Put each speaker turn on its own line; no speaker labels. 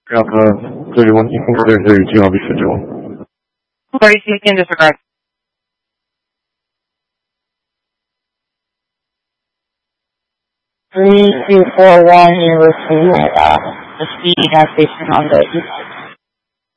Alpha 31, you can go there 32, I'll be scheduled.
32 can disregard.
Three, two, four, one, University, the speed gas station on the east